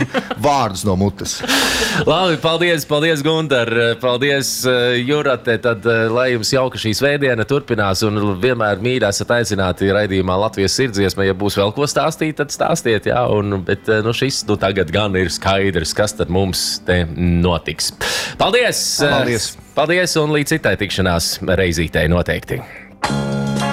vārdus no mutes. Labi, paldies Gunter, paldies Jurate, tad lai jums jauka šī svētdiena turpinās un vienmēr mīļi esat aicināti raidījumā Latvijas sirdsdziesma, ja būs vēl ko stāstīt, tad stāstiet, jā, bet šis tagad gan ir skaidrs, kas tad mums te notiks. Paldies! Paldies! Paldies un līdz citai tikšanās reizītei noteikti.